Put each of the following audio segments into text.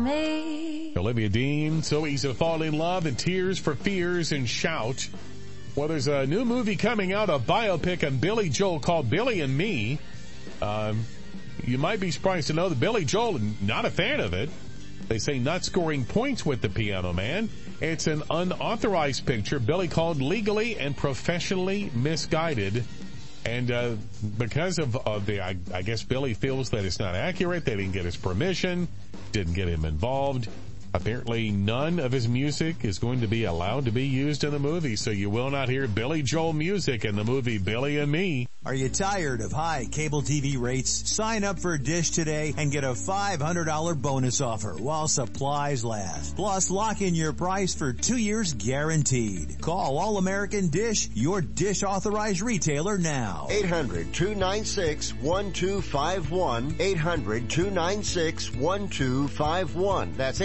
me. Olivia Dean, So Easy to Fall in Love, and Tears for Fears and Shout. Well, there's a new movie coming out, a biopic on Billy Joel called Billy and Me. You might be surprised to know that Billy Joel, not a fan of it. They say not scoring points with the Piano Man. It's an unauthorized picture Billy called legally and professionally misguided. And because of the, I guess Billy feels that it's not accurate. They didn't get his permission, didn't get him involved. Apparently none of his music is going to be allowed to be used in the movie, so you will not hear Billy Joel music in the movie Billy and Me. Are you tired of high cable TV rates? Sign up for Dish today and get a $500 bonus offer while supplies last. Plus, lock in your price for 2 years guaranteed. Call All American Dish, your Dish authorized retailer now. 800-296-1251. 800-296-1251. That's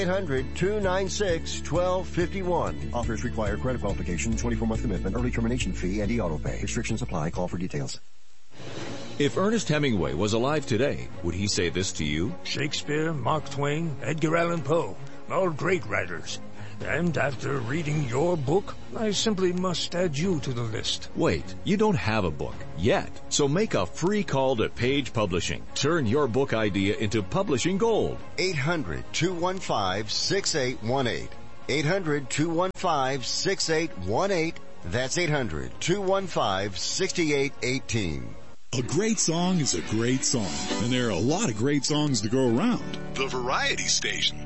800-296-1251. Offers require credit qualification, 24-month commitment, early termination fee, and e-auto pay. Restrictions apply. Call for details. If Ernest Hemingway was alive today, would he say this to you? Shakespeare, Mark Twain, Edgar Allan Poe, all great writers. And after reading your book, I simply must add you to the list. Wait, you don't have a book yet. So make a free call to Page Publishing. Turn your book idea into publishing gold. 800-215-6818. 800-215-6818. That's 800-215-6818. A great song is a great song, and there are a lot of great songs to go around. The Variety Station.